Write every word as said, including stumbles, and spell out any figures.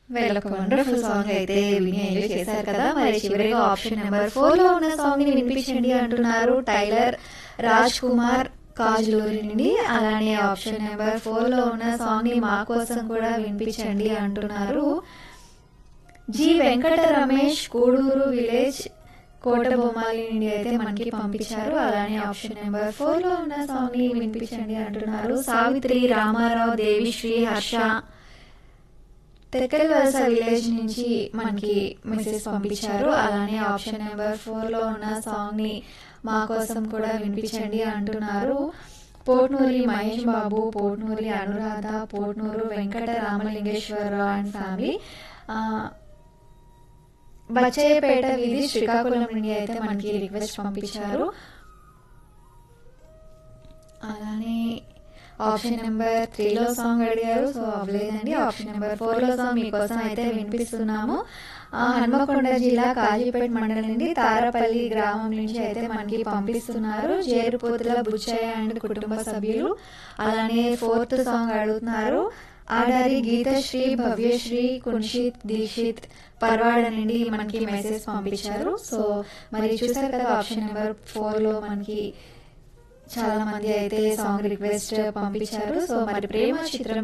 Well ఒక wonderful song అయితే విని ఎంజాయ్ చేశారు కదా. మరి చివరిగా ఆప్షన్ నెంబర్ ఫోర్ లో ఉన్న సాంగ్ ని వినిపించండి అంటున్నారు టైలర్ రాజ్ కుమార్ కాజులూరి నుండి. అలానే ఆప్షన్ నెంబర్ ఫోర్ లో ఉన్న సాంగ్ ని మా కోసం కూడా వినిపించండి అంటున్నారు జి వెంకట రమేష్ కోడూరు విలేజ్ కోట బొమ్మాలి నుండి అయితే మనకి పంపించారు. అలానే ఆప్షన్ నెంబర్ ఫోర్ లో ఉన్న సాంగ్ ని వినిపించండి అంటున్నారు సావిత్రి రామారావు దేవిశ్రీ హర్ష తెక్కల్ వలస విలేజ్ నుంచి మనకి మెసేజ్ పంపించారు. అలానే ఆప్షన్ నెంబర్ ఫోర్ లో ఉన్న సాంగ్ ని మా కోసం కూడా వినిపించండి అంటున్నారు పోట్నూరి మహేష్ బాబు, పోట్నూరి అనురాధ, పోట్నూరు వెంకట రామలింగేశ్వరరావు అండ్ ఫ్యామిలీ, బచ్చయ్యపేట వీధి శ్రీకాకుళం నుండి అయితే మనకి రిక్వెస్ట్ పంపించారు. అలానే ఆప్షన్ నెంబర్ త్రీలో సాంగ్ అడిగారు, సో అవ్వలేదండి. ఆప్షన్ నెంబర్ ఫోర్ లో సాంగ్ మీకోసం అయితే వినిపిస్తున్నాము. హన్మకొండ జిల్లా కాజీపేట మండలం నుండి తారపల్లి గ్రామం నుంచి అయితే మనకి పంపిస్తున్నారు జేరుపోతుల బుచ్చయ్య అండ్ కుటుంబ సభ్యులు. అలానే ఫోర్త్ సాంగ్ అడుగుతున్నారు ఆడారి గీతశ్రీ, భవ్యశ్రీ, కున్షిత్, దీక్షిత్ పర్వాడ నుండి మనకి మెసేజ్ పంపించారు. సో మరి చూసారు కదా ఆప్షన్ నెంబర్ ఫోర్ లో మనకి చాలా మంది అయితే సాంగ్ రిక్వెస్ట్ పంపించారు. సో మరి ప్రేమ చిత్రం